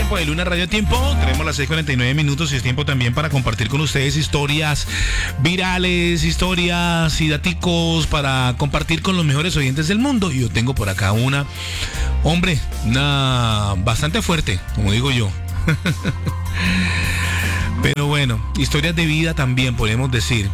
Tiempo de Luna, Radio Tiempo. Tenemos las 6:49 minutos y es tiempo también para compartir con ustedes historias virales, historias y daticos para compartir con los mejores oyentes del mundo. Y yo tengo por acá una bastante fuerte, como digo yo. Pero bueno, historias de vida también podemos decir.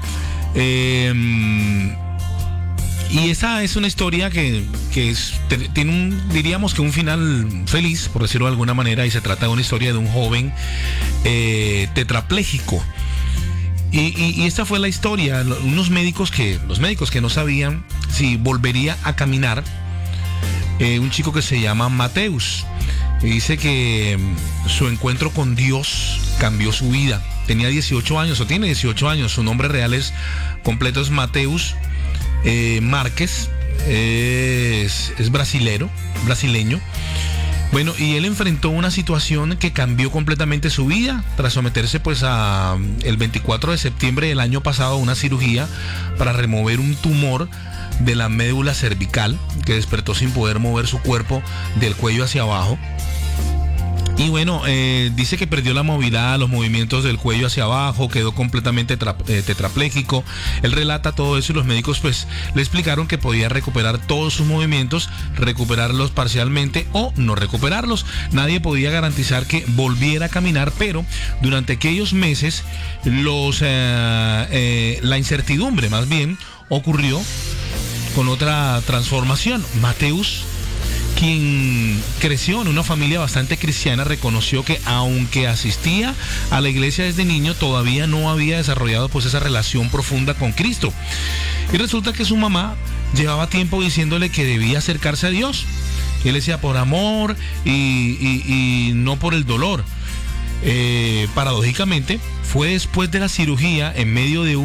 Y esa es una historia que tiene diríamos que un final feliz, por decirlo de alguna manera, y se trata de una historia de un joven tetrapléjico. Y esta fue la historia, los médicos que no sabían si volvería a caminar, un chico que se llama Mateus, y dice que su encuentro con Dios cambió su vida. Tenía 18 años, o tiene 18 años, su nombre real completo es Mateus Márquez, es brasileño. Bueno, y él enfrentó una situación que cambió completamente su vida tras someterse el 24 de septiembre del año pasado a una cirugía para remover un tumor de la médula cervical que despertó sin poder mover su cuerpo del cuello hacia abajo. Y bueno, dice que perdió la movilidad, los movimientos del cuello hacia abajo, quedó completamente tetrapléjico. Él relata todo eso y los médicos le explicaron que podía recuperar todos sus movimientos, recuperarlos parcialmente o no recuperarlos. Nadie podía garantizar que volviera a caminar, pero durante aquellos meses la incertidumbre más bien ocurrió con otra transformación. Mateus, quien creció en una familia bastante cristiana, reconoció que aunque asistía a la iglesia desde niño, todavía no había desarrollado esa relación profunda con Cristo. Y resulta que su mamá llevaba tiempo diciéndole que debía acercarse a Dios. Y él decía por amor y no por el dolor. Paradójicamente, fue después de la cirugía, en medio de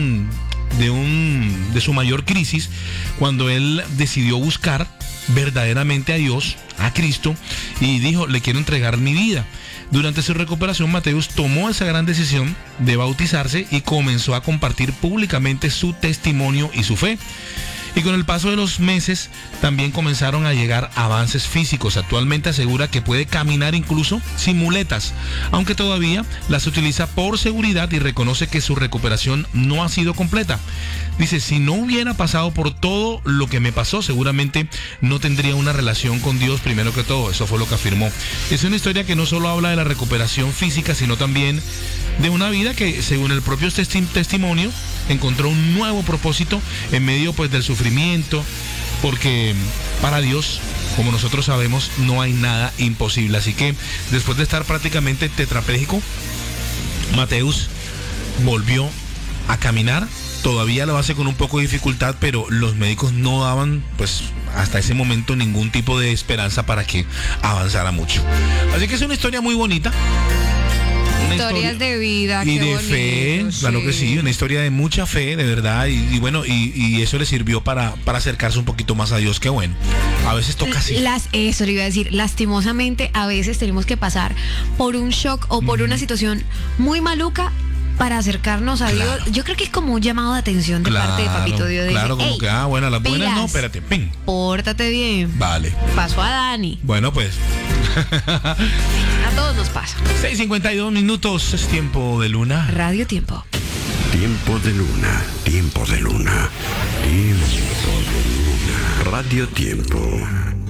su mayor crisis, cuando él decidió buscar verdaderamente a Dios, a Cristo, y dijo: le quiero entregar mi vida. Durante su recuperación, Mateus tomó esa gran decisión de bautizarse y comenzó a compartir públicamente su testimonio y su fe. Y con el paso de los meses también comenzaron a llegar avances físicos. Actualmente asegura que puede caminar incluso sin muletas, aunque todavía las utiliza por seguridad, y reconoce que su recuperación no ha sido completa. Dice: si no hubiera pasado por todo lo que me pasó, seguramente no tendría una relación con Dios primero que todo. Eso fue lo que afirmó. Es una historia que no solo habla de la recuperación física, sino también de una vida que, según el propio testimonio, encontró un nuevo propósito en medio del sufrimiento, porque para Dios, como nosotros sabemos, no hay nada imposible. Así que después de estar prácticamente tetrapléjico, Mateus volvió a caminar. Todavía lo hace con un poco de dificultad, pero los médicos no daban hasta ese momento ningún tipo de esperanza para que avanzara mucho. Así que es una historia muy bonita. Historias de vida y qué de bonito, fe, sí. Claro que sí, una historia de mucha fe, de verdad, y eso le sirvió para acercarse un poquito más a Dios. Qué bueno. A veces toca así. Eso le iba a decir, lastimosamente a veces tenemos que pasar por un shock o por una situación muy maluca para acercarnos a Dios. Yo creo que es como un llamado de atención de parte de Papito Dios. Claro, como que, bueno, las buenas pilas, no, espérate, ping. Pórtate bien. Vale. Pasó a Dani. Bueno, pues. A todos nos pasa. 6:52 minutos, es tiempo de Luna. Radio Tiempo. Tiempo de Luna, tiempo de Luna, tiempo de Luna. Radio Tiempo.